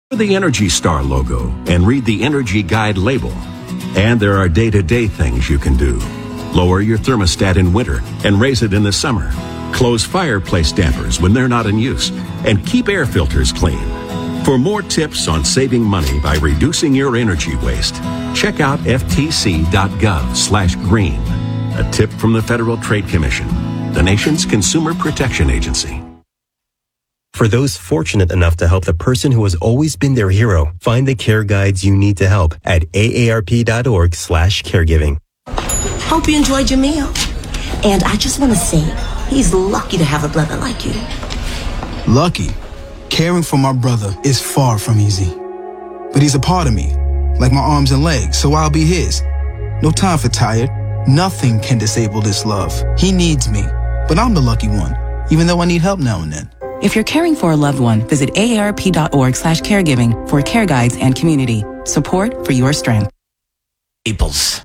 The Energy Star logo and read the Energy Guide label. And there are day-to-day things you can do. Lower your thermostat in winter and raise it in the summer. Close fireplace dampers when they're not in use. And keep air filters clean. For more tips on saving money by reducing your energy waste, check out ftc.gov/green. A tip from the Federal Trade Commission, the nation's consumer protection agency. For those fortunate enough to help the person who has always been their hero, find the care guides you need to help at aarp.org/caregiving. Hope you enjoyed your meal. And I just want to say, he's lucky to have a brother like you. Lucky? Caring for my brother is far from easy. But he's a part of me, like my arms and legs, so I'll be his. No time for tired. Nothing can disable this love. He needs me, but I'm the lucky one, even though I need help now and then. If you're caring for a loved one, visit aarp.org/caregiving for care guides and community support for your strength. Naples.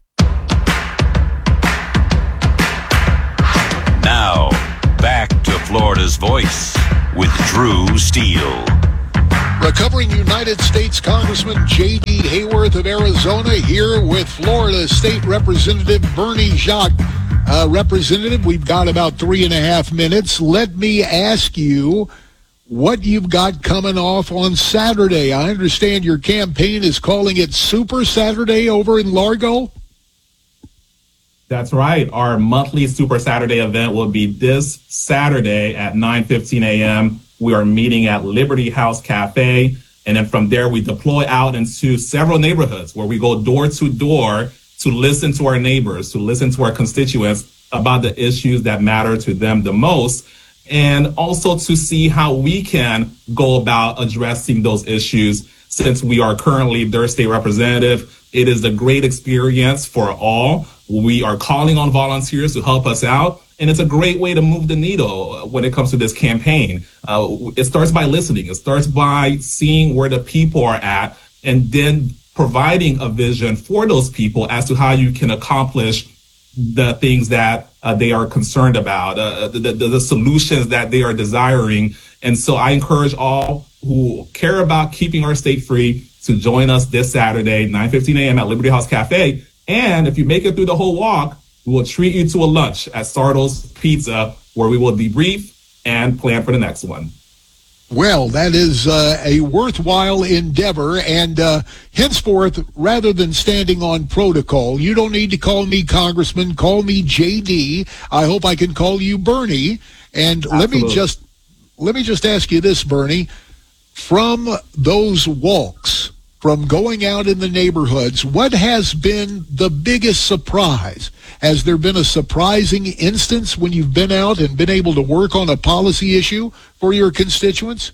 Now, back to Florida's Voice with Drew Steele. Recovering United States Congressman J.D. Hayworth of Arizona here with Florida State Representative Bernie Jacques. Representative, we've got about 3.5 minutes. Let me ask you what you've got coming off on Saturday. I understand your campaign is calling it Super Saturday over in Largo. That's right. Our monthly Super Saturday event will be this Saturday at 9:15 a.m. We are meeting at Liberty House Cafe. And then from there, we deploy out into several neighborhoods where we go door to door to listen to our neighbors, to listen to our constituents about the issues that matter to them the most, and also to see how we can go about addressing those issues. Since we are currently their state representative, it is a great experience for all. We are calling on volunteers to help us out, and it's a great way to move the needle when it comes to this campaign. It starts by listening. It starts by seeing where the people are at, and then providing a vision for those people as to how you can accomplish the things that they are concerned about, the solutions that they are desiring. And so I encourage all who care about keeping our state free to join us this Saturday, 9:15 a.m. at Liberty House Cafe. And if you make it through the whole walk, we will treat you to a lunch at Sardo's Pizza, where we will debrief and plan for the next one. Well, that is a worthwhile endeavor, and henceforth, rather than standing on protocol, you don't need to call me Congressman, call me JD. I hope I can call you Bernie. And Absolutely. let me just ask you this, Bernie. From those walks, from going out in the neighborhoods, what has been the biggest surprise? Has there been a surprising instance when you've been out and been able to work on a policy issue for your constituents?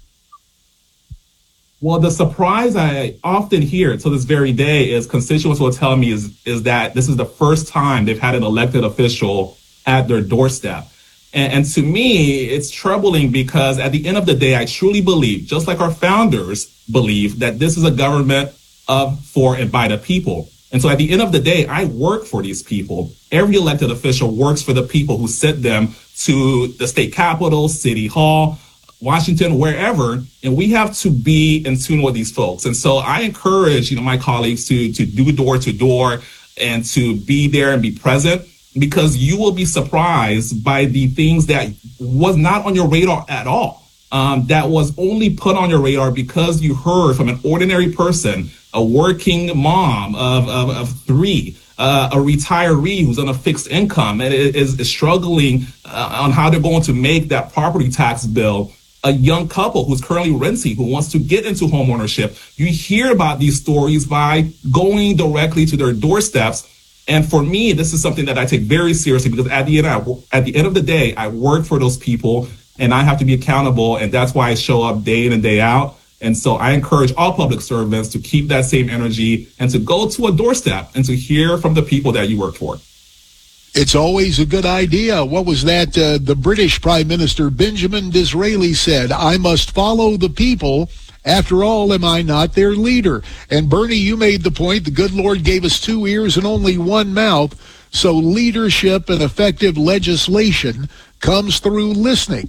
Well, the surprise I often hear to this very day is constituents will tell me is that this is the first time they've had an elected official at their doorstep. And to me, it's troubling because at the end of the day, I truly believe, just like our founders believe, that this is a government of, for, and by the people. And so at the end of the day, I work for these people. Every elected official works for the people who sent them to the state capitol, city hall, Washington, wherever. And we have to be in tune with these folks. And so I encourage, my colleagues to do door to door and to be there and be present, because you will be surprised by the things that was not on your radar at all. That was only put on your radar because you heard from an ordinary person, a working mom of three, a retiree who's on a fixed income and is struggling on how they're going to make that property tax bill, a young couple who's currently renting, who wants to get into homeownership. You hear about these stories by going directly to their doorsteps. And for me, this is something that I take very seriously, because at the end of the day, I work for those people and I have to be accountable. And that's why I show up day in and day out. And so I encourage all public servants to keep that same energy and to go to a doorstep and to hear from the people that you work for. It's always a good idea. What was that? The British Prime Minister Benjamin Disraeli said, "I must follow the people. After all, am I not their leader?" And Bernie, you made the point, the good Lord gave us 2 ears and only one mouth. So leadership and effective legislation comes through listening.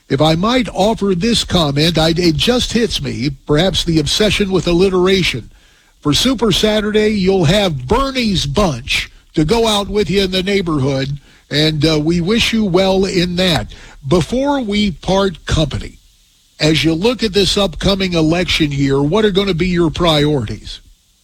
If I might offer this comment, it just hits me, perhaps the obsession with alliteration. For Super Saturday, you'll have Bernie's Bunch to go out with you in the neighborhood, and we wish you well in that. Before we part company, as you look at this upcoming election year, what are going to be your priorities?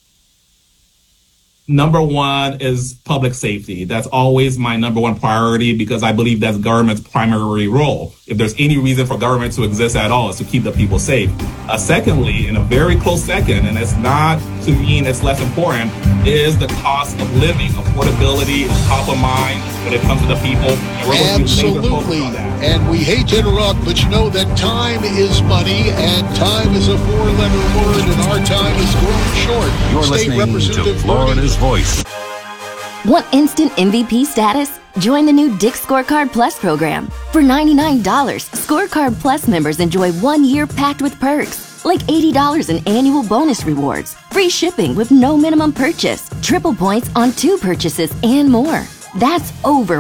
Number one is public safety. That's always my number one priority because I believe that's government's primary role. If there's any reason for government to exist at all, is to keep the people safe. Secondly, in a very close second, and it's not to mean it's less important, is the cost of living. Affordability is top of mind when it comes to the people. And we're going to be laser focused on that. And we hate to interrupt, but you know that time is money, and time is a four-letter word, and our time is growing short. You're listening to Florida's Voice. Want instant MVP status? Join the new Dick's Scorecard Plus program. For $99, Scorecard Plus members enjoy 1 year packed with perks, like $80 in annual bonus rewards, free shipping with no minimum purchase, triple points on 2 purchases, and more. That's over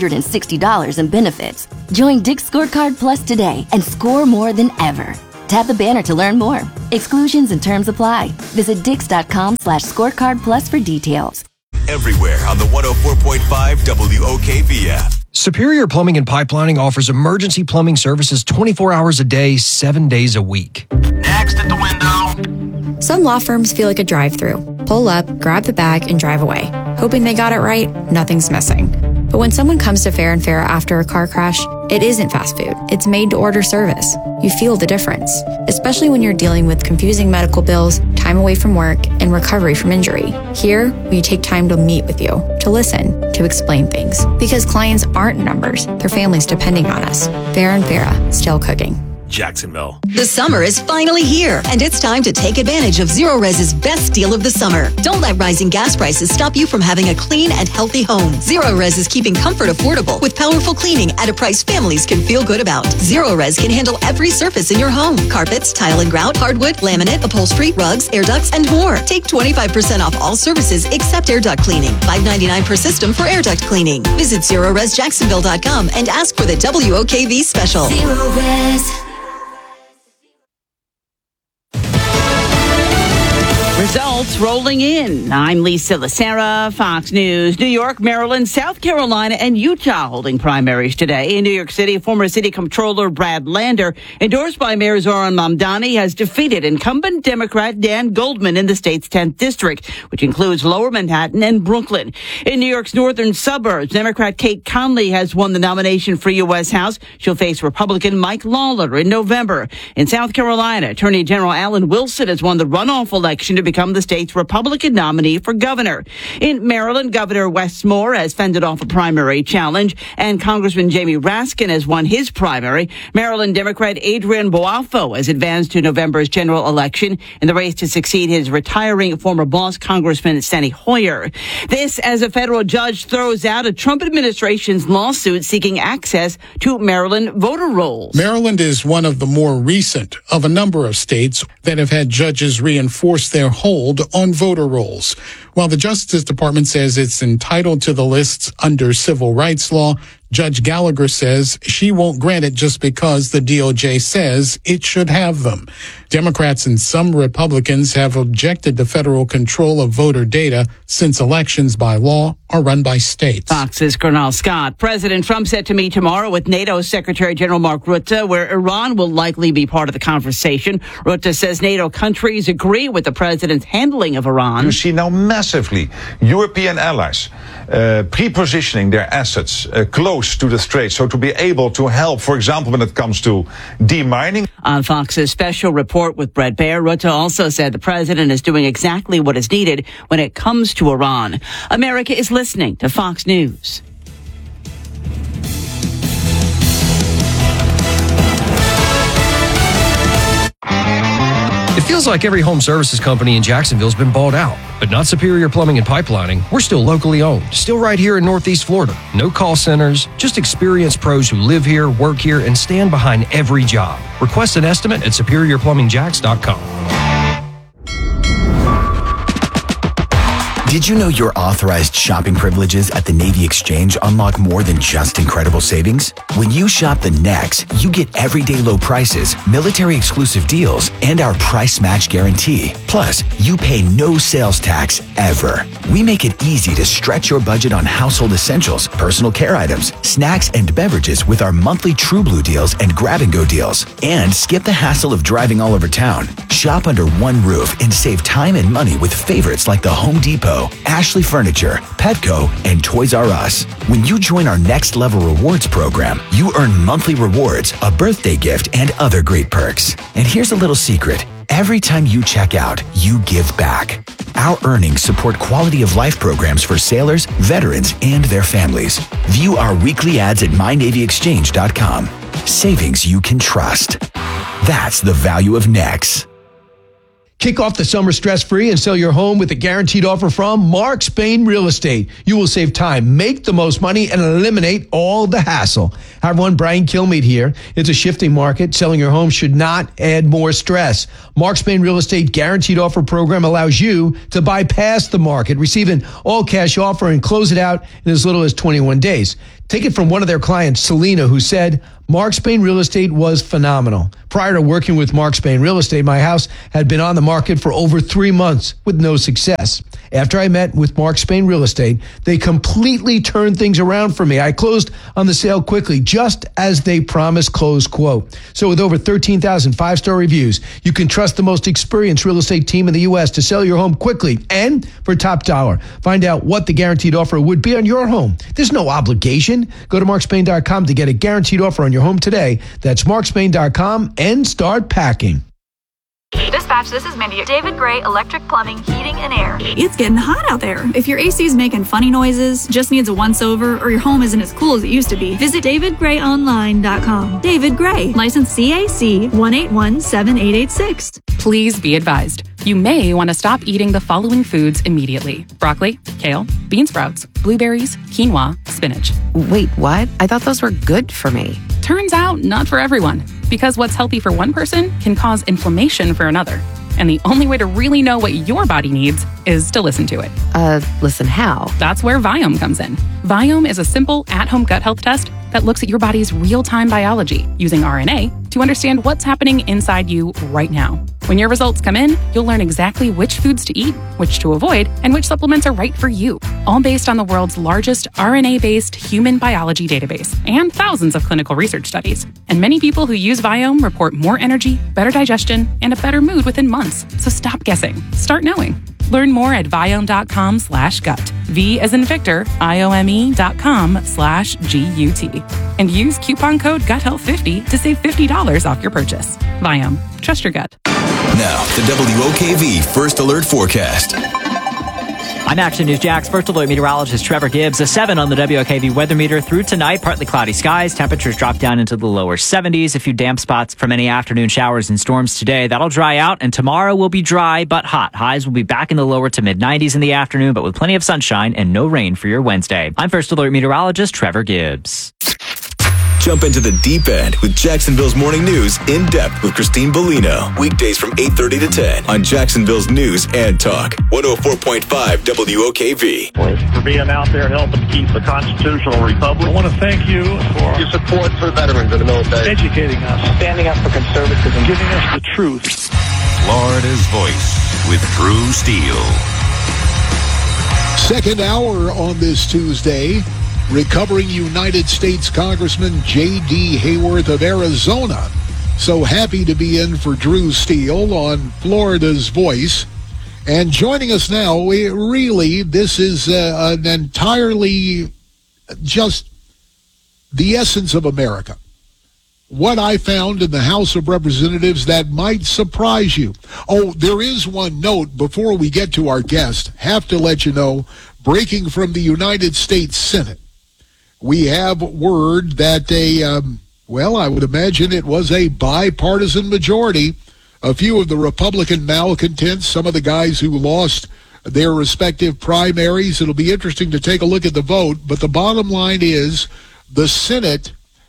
$160 in benefits. Join Dick's Scorecard Plus today and score more than ever. Tap the banner to learn more. Exclusions and terms apply. Visit Dix.com/scorecard plus for details. Everywhere on the 104.5 WOKV app. Superior Plumbing and Pipelining offers emergency plumbing services 24 hours a day, 7 days a week. Next at the window. Some law firms feel like a drive-through. Pull up, grab the bag, and drive away. Hoping they got it right, nothing's missing. But when someone comes to Fair and Fair after a car crash, it isn't fast food. It's made-to-order service. You feel the difference, especially when you're dealing with confusing medical bills, time away from work, and recovery from injury. Here, we take time to meet with you, to listen, to explain things. Because clients aren't numbers, they're families depending on us. Fair and Fair, still cooking. Jacksonville. The summer is finally here, and it's time to take advantage of Zero Res's best deal of the summer. Don't let rising gas prices stop you from having a clean and healthy home. Zero Res is keeping comfort affordable with powerful cleaning at a price families can feel good about. Zero Res can handle every surface in your home: carpets, tile and grout, hardwood, laminate, upholstery, rugs, air ducts, and more. Take 25% off all services except air duct cleaning. $5.99 per system for air duct cleaning. Visit ZeroResJacksonville.com and ask for the WOKV special. Zero Res. Results rolling in. I'm Lisa Lacera, Fox News. New York, Maryland, South Carolina, and Utah holding primaries today. In New York City, former city comptroller Brad Lander, endorsed by Mayor Zohran Mamdani, has defeated incumbent Democrat Dan Goldman in the state's 10th district, which includes Lower Manhattan and Brooklyn. In New York's northern suburbs, Democrat Kate Conley has won the nomination for U.S. House. She'll face Republican Mike Lawler in November. In South Carolina, Attorney General Alan Wilson has won the runoff election to become the state's Republican nominee for governor. In Maryland, Governor Wes Moore has fended off a primary challenge, and Congressman Jamie Raskin has won his primary. Maryland Democrat Adrian Boafo has advanced to November's general election in the race to succeed his retiring former boss, Congressman Steny Hoyer. This as a federal judge throws out a Trump administration's lawsuit seeking access to Maryland voter rolls. Maryland is one of the more recent of a number of states that have had judges reinforce their hold on voter rolls. While the Justice Department says it's entitled to the lists under civil rights law, Judge Gallagher says she won't grant it just because the DOJ says it should have them. Democrats and some Republicans have objected to federal control of voter data since elections by law are run by states. Fox's Colonel Scott. President Trump set to meet tomorrow with NATO Secretary General Mark Rutte, where Iran will likely be part of the conversation. Rutte says NATO countries agree with the president's handling of Iran. You see now massively European allies pre-positioning their assets close to the Strait, so to be able to help, for example, when it comes to demining. On Fox's special report with Brett Baer, Rutte also said the president is doing exactly what is needed when it comes to Iran. America is listening to Fox News. It feels like every home services company in Jacksonville has been bought out, but not Superior Plumbing and Pipelining. We're still locally owned, still right here in Northeast Florida. No call centers, just experienced pros who live here, work here, and stand behind every job. Request an estimate at superiorplumbingjacks.com. Did you know your authorized shopping privileges at the Navy Exchange unlock more than just incredible savings? When you shop the Nex, you get everyday low prices, military exclusive deals, and our price match guarantee. Plus, you pay no sales tax ever. We make it easy to stretch your budget on household essentials, personal care items, snacks, and beverages with our monthly True Blue deals and grab-and-go deals. And skip the hassle of driving all over town. Shop under one roof and save time and money with favorites like the Home Depot, Ashley Furniture, Petco, and Toys R Us. When you join our Next Level Rewards program, you earn monthly rewards, a birthday gift, and other great perks. And here's a little secret. Every time you check out, you give back. Our earnings support quality of life programs for sailors, veterans, and their families. View our weekly ads at mynavyexchange.com. Savings you can trust. That's the value of Nex. Kick off the summer stress-free and sell your home with a guaranteed offer from Mark Spain Real Estate. You will save time, make the most money, and eliminate all the hassle. Hi, everyone. Brian Kilmeade here. It's a shifting market. Selling your home should not add more stress. Mark Spain Real Estate Guaranteed Offer Program allows you to bypass the market, receive an all-cash offer, and close it out in as little as 21 days. Take it from one of their clients, Selena, who said, Mark Spain Real Estate was phenomenal. Prior to working with Mark Spain Real Estate, my house had been on the market for over 3 months with no success. After I met with Mark Spain Real Estate, they completely turned things around for me. I closed on the sale quickly, just as they promised, close quote. So with over 13,000 five-star reviews, you can trust the most experienced real estate team in the U.S. to sell your home quickly and for top dollar. Find out what the guaranteed offer would be on your home. There's no obligation. Go to markspain.com to get a guaranteed offer on your home today. That's markspain.com and start packing. Dispatch, this is Mindy. David Gray, Electric Plumbing, Heating and Air. It's getting hot out there. If your AC is making funny noises, just needs a once-over, or your home isn't as cool as it used to be, visit davidgrayonline.com. David Gray, license CAC 1817886. Please be advised. You may want to stop eating the following foods immediately. Broccoli, kale, bean sprouts, blueberries, quinoa, spinach. Wait, what? I thought those were good for me. Turns out, not for everyone. Because what's healthy for one person can cause inflammation for another. And the only way to really know what your body needs is to listen to it. Listen how? That's where Viome comes in. Viome is a simple at-home gut health test that looks at your body's real-time biology using RNA to understand what's happening inside you right now. When your results come in, you'll learn exactly which foods to eat, which to avoid, and which supplements are right for you. All based on the world's largest RNA-based human biology database and thousands of clinical research studies. And many people who use Viome report more energy, better digestion, and a better mood within months. So stop guessing. Start knowing. Learn more at Viome.com/gut. V as in Victor, IOME.com/GUT. And use coupon code GUTHEALTH50 to save $50 off your purchase. Viome. Trust your gut. Now, the WOKV First Alert Forecast. I'm Action News Jax First Alert meteorologist Trevor Gibbs. A 7 on the WOKV weather meter through tonight. Partly cloudy skies. Temperatures drop down into the lower 70s. A few damp spots from any afternoon showers and storms today. That'll dry out, and tomorrow will be dry but hot. Highs will be back in the lower to mid 90s in the afternoon, but with plenty of sunshine and no rain for your Wednesday. I'm First Alert meteorologist Trevor Gibbs. Jump into the deep end with Jacksonville's Morning News in depth with Christine Bellino. Weekdays from 8:30 to 10 on Jacksonville's News and Talk. 104.5 WOKV. For being out there helping keep the constitutional republic. I want to thank you for your support for veterans of the military. Educating us. Standing up for conservatism. Giving us the truth. Florida's Voice with Drew Steele. Second hour on this Tuesday. Recovering United States Congressman J.D. Hayworth of Arizona. So happy to be in for Drew Steele on Florida's Voice. And joining us now, this is an entirely just the essence of America. What I found in the House of Representatives that might surprise you. Oh, there is one note before we get to our guest. Have to let you know, breaking from the United States Senate. We have word that I would imagine it was a bipartisan majority. A few of the Republican malcontents, some of the guys who lost their respective primaries. It'll be interesting to take a look at the vote. But the bottom line is the Senate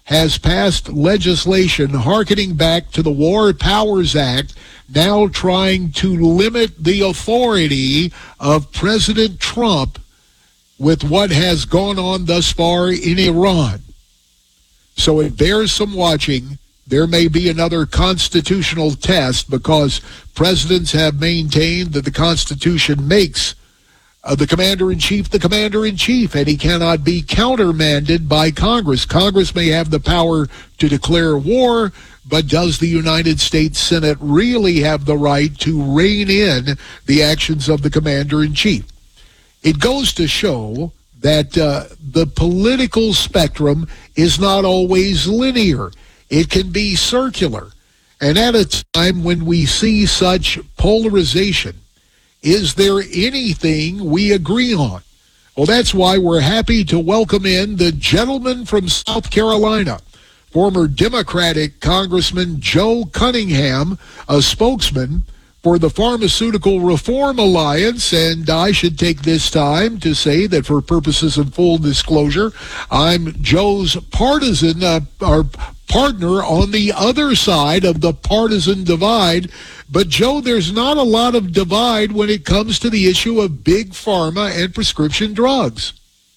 has passed legislation hearkening back to the War Powers Act, now trying to limit the authority of President Trump with what has gone on thus far in Iran. So it bears some watching. There may be another constitutional test because presidents have maintained that the Constitution makes the commander-in-chief the commander-in-chief, and he cannot be countermanded by Congress. Congress may have the power to declare war, but does the United States Senate really have the right to rein in the actions of the commander-in-chief? It goes to show that the political spectrum is not always linear. It can be circular. And at a time when we see such polarization, is there anything we agree on? Well, that's why we're happy to welcome in the gentleman from South Carolina, former Democratic Congressman Joe Cunningham, a spokesman for the Pharmaceutical Reform Alliance. And I should take this time to say that for purposes of full disclosure, I'm Joe's partisan, our partner on the other side of the partisan divide. But, Joe, there's not a lot of divide when it comes to the issue of big pharma and prescription drugs.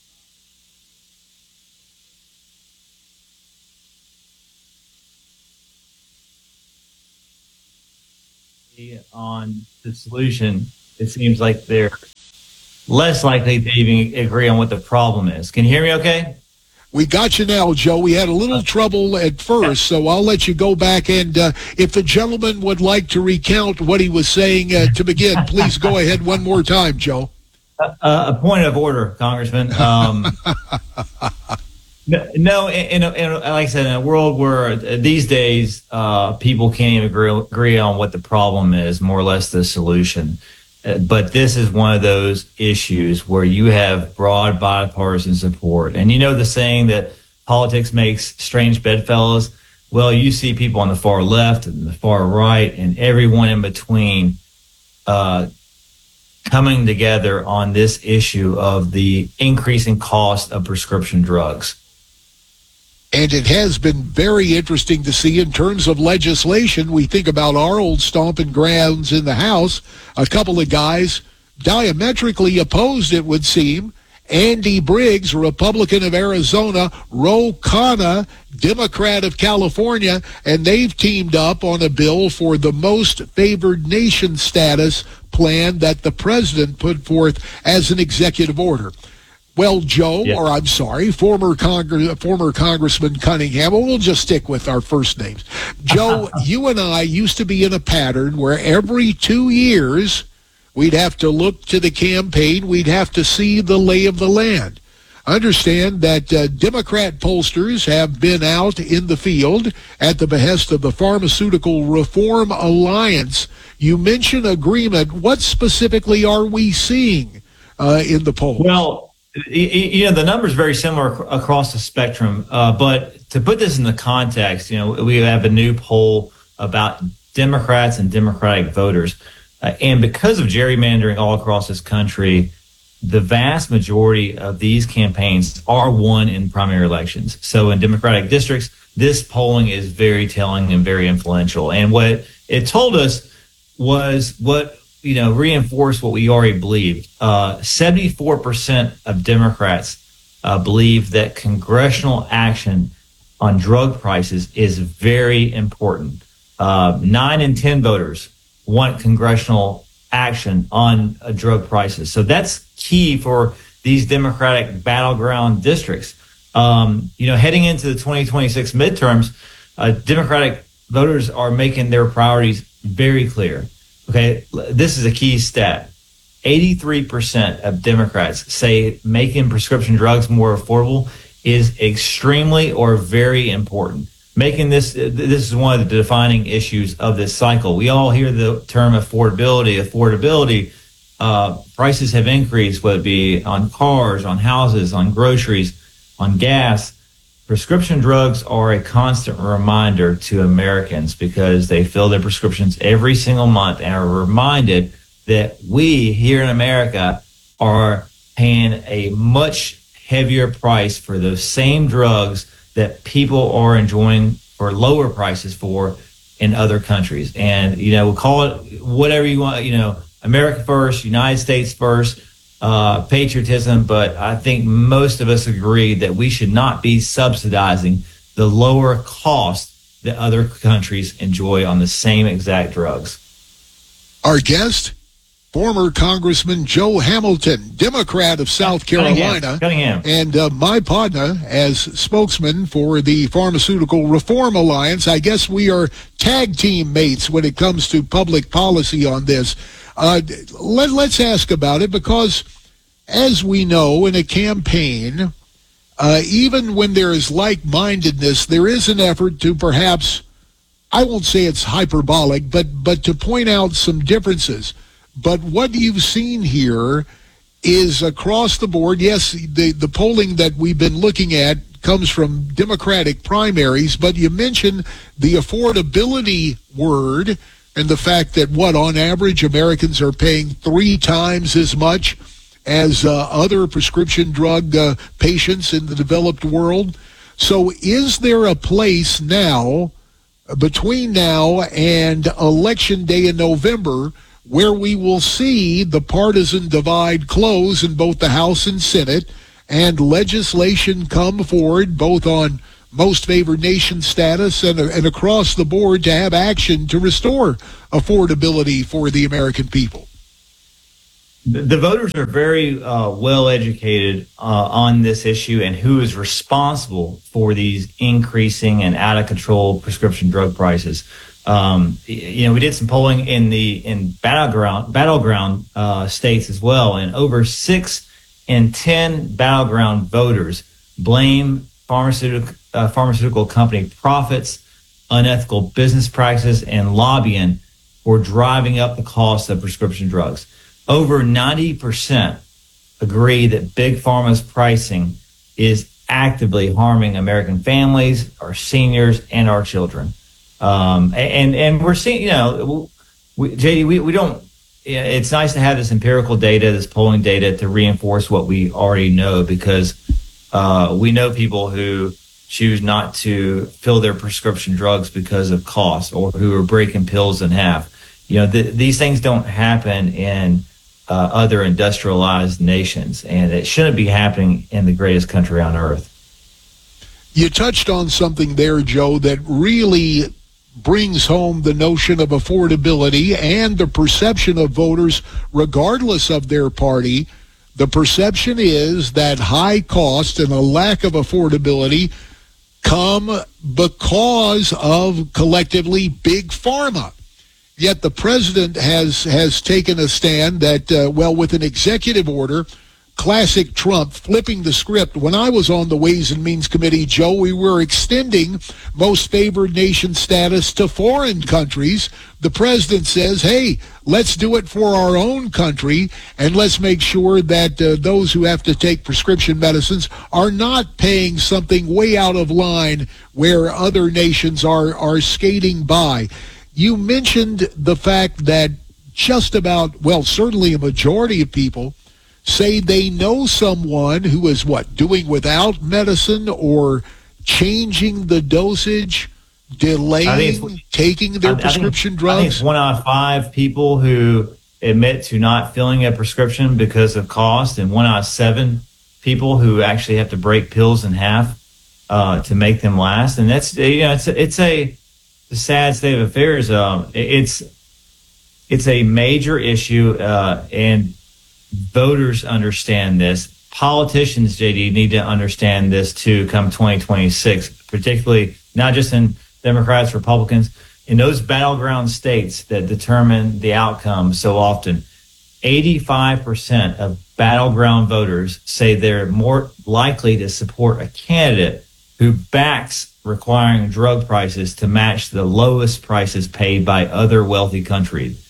On the solution, it seems like they're less likely to even agree on what the problem is. Can you hear me okay? We got you now, Joe. We had a little trouble at first, so I'll let you go back. And if the gentleman would like to recount what he was saying to begin, please go ahead one more time, Joe. A point of order, Congressman. No, like I said, in a world where these days people can't even agree on what the problem is, more or less the solution. But this is one of those issues where you have broad bipartisan support. And you know the saying that politics makes strange bedfellows? Well, you see people on the far left and the far right and everyone in between coming together on this issue of the increasing cost of prescription drugs. And it has been very interesting to see in terms of legislation. We think about our old stomping grounds in the House. A couple of guys diametrically opposed, it would seem. Andy Briggs, Republican of Arizona, Ro Khanna, Democrat of California, and they've teamed up on a bill for the most favored nation status plan that the president put forth as an executive order. Well, Joe, or I'm sorry, former Congressman Cunningham, we'll just stick with our first names. Joe, you and I used to be in a pattern where every 2 years we'd have to look to the campaign, we'd have to see the lay of the land. Understand that Democrat pollsters have been out in the field at the behest of the Pharmaceutical Reform Alliance. You mentioned agreement. What specifically are we seeing in the polls? Well, you know, the numbers are very similar across the spectrum. But to put this in the context, you know, we have a new poll about Democrats and Democratic voters. And because of gerrymandering all across this country, the vast majority of these campaigns are won in primary elections. So in Democratic districts, this polling is very telling and very influential. And what it told us was reinforced what we already believed. 74% of Democrats believe that congressional action on drug prices is very important. 9 in 10 voters want congressional action on drug prices. So that's key for these Democratic battleground districts. Heading into the 2026 midterms, Democratic voters are making their priorities very clear. Okay, this is a key stat. 83% of Democrats say making prescription drugs more affordable is extremely or very important. Making this is one of the defining issues of this cycle. We all hear the term affordability. Prices have increased, whether it be on cars, on houses, on groceries, on gas. Prescription drugs are a constant reminder to Americans because they fill their prescriptions every single month and are reminded that we here in America are paying a much heavier price for those same drugs that people are enjoying for lower prices for in other countries. And, we'll call it whatever you want, America first, United States first, patriotism. But I think most of us agree that we should not be subsidizing the lower cost that other countries enjoy on the same exact drugs. Our guest, former Congressman Joe Hamilton, Democrat of South Carolina, Cunningham. And my partner as spokesman for the Pharmaceutical Reform Alliance. I guess we are tag team mates when it comes to public policy on this. Let's ask about it, because as we know, in a campaign, even when there is like-mindedness, there is an effort to perhaps, I won't say it's hyperbolic, but to point out some differences. But what you've seen here is across the board. Yes, the polling that we've been looking at comes from Democratic primaries, but you mentioned the affordability word and the fact that, on average, Americans are paying 3 times as much as other prescription drug patients in the developed world. So is there a place now, between now and Election Day in November, where we will see the partisan divide close in both the House and Senate, and legislation come forward both on most favored nation status and across the board to have action to restore affordability for the American people? The voters are very well educated on this issue and who is responsible for these increasing and out of control prescription drug prices. We did some polling in battleground states as well, and over 6 in 10 battleground voters blame pharmaceutical company profits, unethical business practices, and lobbying for driving up the cost of prescription drugs. Over 90% agree that Big Pharma's pricing is actively harming American families, our seniors, and our children. And we're seeing, JD, we don't, it's nice to have this empirical data, this polling data to reinforce what we already know, because we know people who choose not to fill their prescription drugs because of cost, or who are breaking pills in half. These things don't happen in other industrialized nations, and it shouldn't be happening in the greatest country on earth. You touched on something there, Joe, that really brings home the notion of affordability and the perception of voters, regardless of their party. The perception is that high cost and a lack of affordability come because of, collectively, Big Pharma. Yet the president has taken a stand that, with an executive order, classic Trump, flipping the script. When I was on the Ways and Means Committee, Joe, we were extending most favored nation status to foreign countries. The president says, hey, let's do it for our own country, and let's make sure that those who have to take prescription medicines are not paying something way out of line where other nations are skating by. You mentioned the fact that just about, certainly a majority of people say they know someone who is doing without medicine or changing the dosage, delaying taking their prescription drugs. I think it's 1 out of 5 people who admit to not filling a prescription because of cost, and 1 out of 7 people who actually have to break pills in half to make them last. And that's, it's a sad state of affairs. It's a major issue, and voters understand this. Politicians, JD, need to understand this too come 2026, particularly not just in Democrats, Republicans, in those battleground states that determine the outcome so often. 85% of battleground voters say they're more likely to support a candidate who backs requiring drug prices to match the lowest prices paid by other wealthy countries,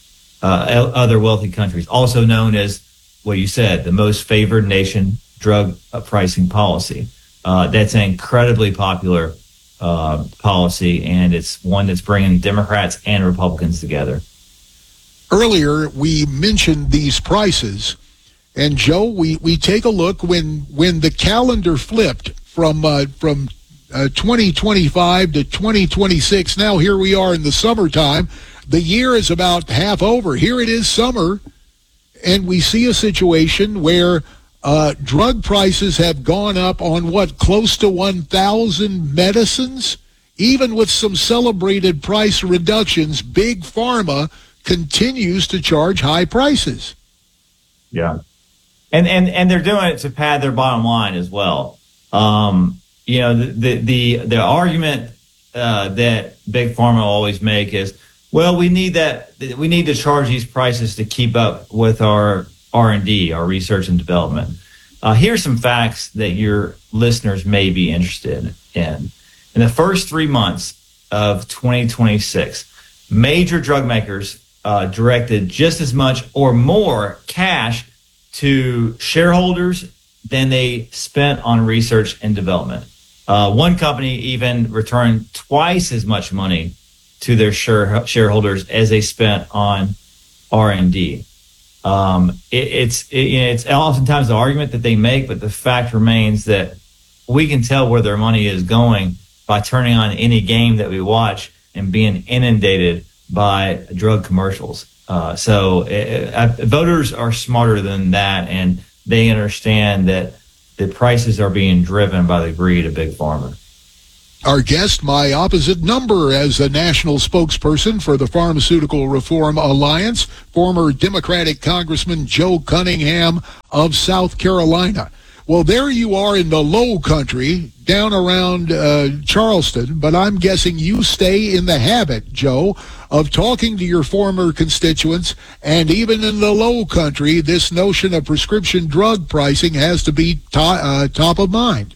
also known as what you said, the most favored nation drug pricing policy. That's an incredibly popular policy, and it's one that's bringing Democrats and Republicans together. Earlier, we mentioned these prices, and Joe, we take a look when the calendar flipped from 2025 to 2026. Now here we are in the summertime. The year is about half over. Here it is summer, and we see a situation where drug prices have gone up on close to 1,000 medicines. Even with some celebrated price reductions, Big Pharma continues to charge high prices. Yeah. And they're doing it to pad their bottom line as well. The argument that Big Pharma always make is, well, we need to charge these prices to keep up with our R&D, our research and development. Here's some facts that your listeners may be interested in. In the first 3 months of 2026, major drug makers directed just as much or more cash to shareholders than they spent on research and development. One company even returned twice as much money to their shareholders as they spent on R&D. It's oftentimes the argument that they make, but the fact remains that we can tell where their money is going by turning on any game that we watch and being inundated by drug commercials. Voters are smarter than that, and they understand that the prices are being driven by the greed of Big Pharma. Our guest, my opposite number as a national spokesperson for the Pharmaceutical Reform Alliance, former Democratic Congressman Joe Cunningham of South Carolina. Well, there you are in the low country, down around Charleston, but I'm guessing you stay in the habit, Joe, of talking to your former constituents, and even in the low country, this notion of prescription drug pricing has to be top of mind.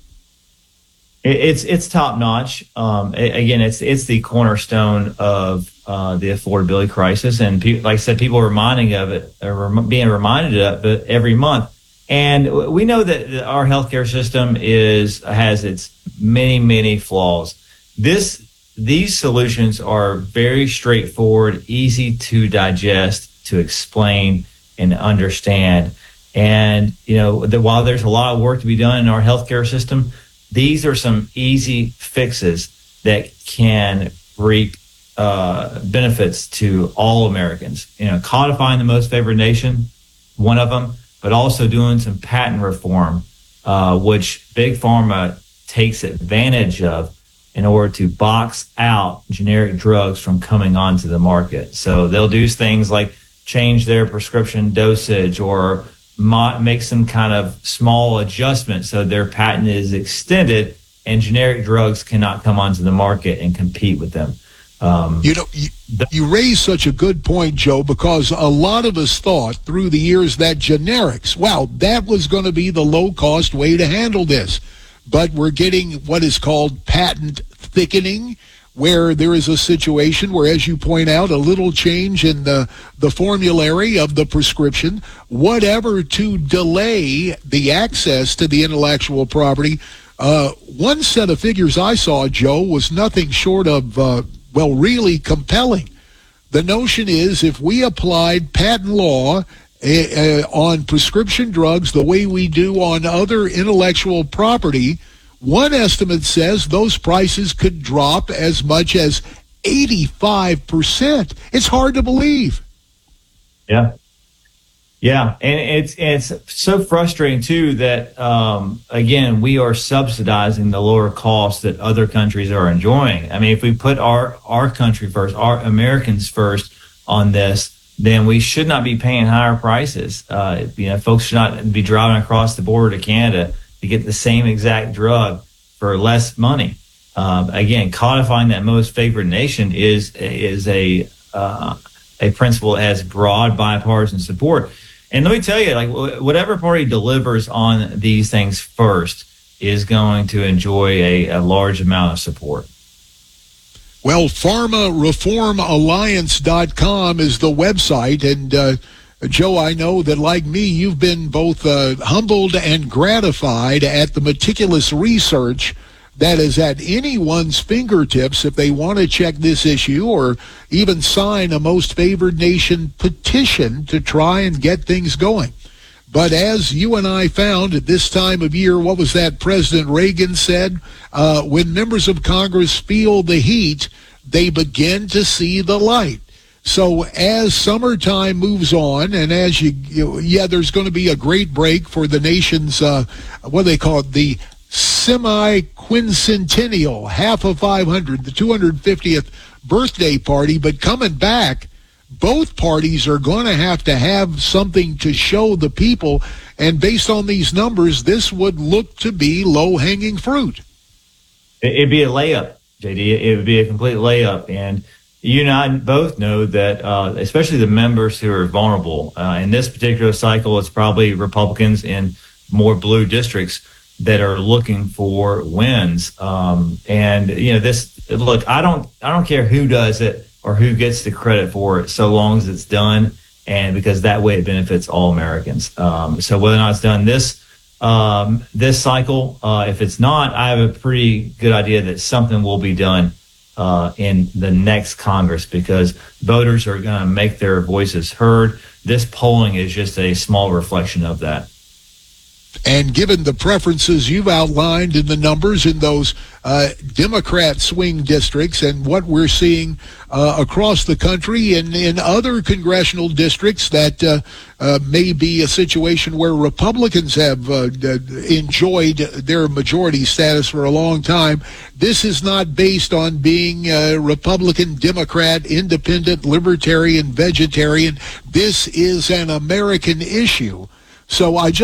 It's top notch. Again, it's the cornerstone of the affordability crisis, and like I said, people are reminding of it, or being reminded of it every month. And we know that our healthcare system has its many flaws. These solutions are very straightforward, easy to digest, to explain and understand. And while there's a lot of work to be done in our healthcare system, these are some easy fixes that can reap benefits to all Americans. Codifying the most favored nation, one of them, but also doing some patent reform, which Big Pharma takes advantage of in order to box out generic drugs from coming onto the market. So they'll do things like change their prescription dosage or make some kind of small adjustment so their patent is extended and generic drugs cannot come onto the market and compete with them. You raise such a good point, Joe, because a lot of us thought through the years that generics, that was going to be the low-cost way to handle this. But we're getting what is called patent thickening, where there is a situation where, as you point out, a little change in the formulary of the prescription, whatever to delay the access to the intellectual property. One set of figures I saw, Joe, was nothing short of really compelling. The notion is if we applied patent law on prescription drugs the way we do on other intellectual property, one estimate says those prices could drop as much as 85%. It's hard to believe. Yeah, and it's so frustrating too that again we are subsidizing the lower costs that other countries are enjoying. I mean, if we put our country first, our Americans first on this, then we should not be paying higher prices. Folks should not be driving across the border to Canada to get the same exact drug for less money. Again, codifying that most favored nation is a principle that has broad bipartisan support. And let me tell you, whatever party delivers on these things first is going to enjoy a large amount of support. Well, PharmaReformAlliance.com is the website. And, Joe, I know that, like me, you've been both humbled and gratified at the meticulous research that is at anyone's fingertips if they want to check this issue or even sign a most favored nation petition to try and get things going. But as you and I found at this time of year, what was that President Reagan said? When members of Congress feel the heat, they begin to see the light. So as summertime moves on, and as there's going to be a great break for the nation's, what do they call it, the semi-quincentennial, half of 500, the 250th birthday party. But coming back, both parties are going to have something to show the people. And based on these numbers, this would look to be low-hanging fruit. It'd be a layup, JD. It would be a complete layup. And you and I both know that, especially the members who are vulnerable, in this particular cycle, it's probably Republicans in more blue districts that are looking for wins. And look, I don't care who does it or who gets the credit for it, so long as it's done, and because that way it benefits all Americans. So whether or not it's done this cycle, if it's not, I have a pretty good idea that something will be done in the next Congress, because voters are going to make their voices heard. This polling is just a small reflection of that. And given the preferences you've outlined in the numbers in those Democrat swing districts, and what we're seeing across the country and in other congressional districts that may be a situation where Republicans have enjoyed their majority status for a long time, this is not based on being Republican, Democrat, independent, libertarian, vegetarian. This is an American issue. So I just